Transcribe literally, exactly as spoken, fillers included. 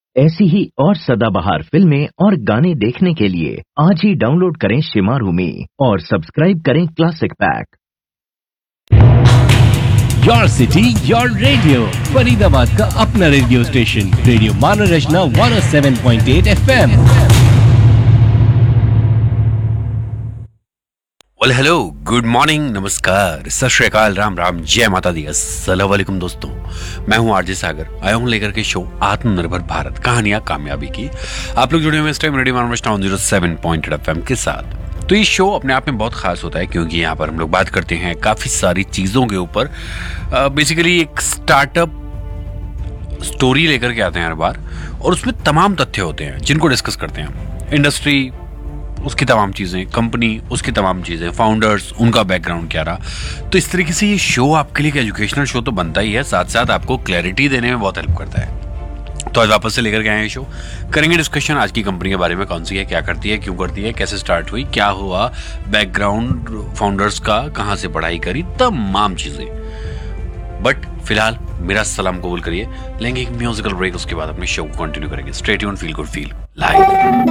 ऐसी ही और सदाबहार फिल्में और गाने देखने के लिए आज ही डाउनलोड करें शिमारू में और सब्सक्राइब करें classic pack. Your city your radio, Faridabad का अपना radio station radio मानोरचना one O seven point eight F M. Well hello, good morning, नमस्कार, सत श्री अकाल, राम राम, जय माता दी, अस्सलाम वालेकुम दोस्तों। मैं हूं आरजे सागर, आया हूं लेकर के शो आत्मनिर्भर भारत, कहानियां कामयाबी की। आप लोग जुड़े हुए इस time radio मानोरचना one O seven point eight F M के साथ। तो ये शो अपने आप में बहुत खास होता है क्योंकि यहाँ पर हम लोग बात करते हैं काफी सारी चीजों के ऊपर। बेसिकली एक स्टार्टअप स्टोरी लेकर के आते हैं हर बार और उसमें तमाम तथ्य होते हैं जिनको डिस्कस करते हैं। इंडस्ट्री, उसकी तमाम चीजें, कंपनी, उसकी तमाम चीजें, फाउंडर्स, उनका बैकग्राउंड क्या रहा। तो इस तरीके से ये शो आपके लिए एक एजुकेशनल शो तो बनता ही है, साथ साथ आपको क्लैरिटी देने में बहुत हेल्प करता है। तो आज वापस से लेकर के आए हैं शो, करेंगे डिस्कशन आज की कंपनी के बारे में, कौन सी है, क्या करती है, क्यों करती है, कैसे स्टार्ट हुई, क्या हुआ, बैकग्राउंड फाउंडर्स का, कहाँ से पढ़ाई करी, तमाम चीजें। बट फिलहाल मेरा सलाम कबूल करिए, लेंगे एक म्यूजिकल ब्रेक, उसके बाद अपने शो को कंटिन्यू करेंगे। Stay tuned, feel good, feel live.